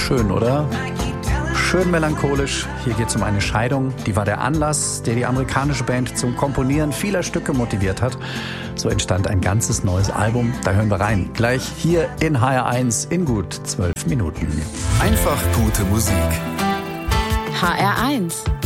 Schön, oder? Schön melancholisch. Hier geht es um eine Scheidung. Die war der Anlass, der die amerikanische Band zum Komponieren vieler Stücke motiviert hat. So entstand ein ganzes neues Album. Da hören wir rein. Gleich hier in HR1 in gut 12 Minuten. Einfach gute Musik. HR1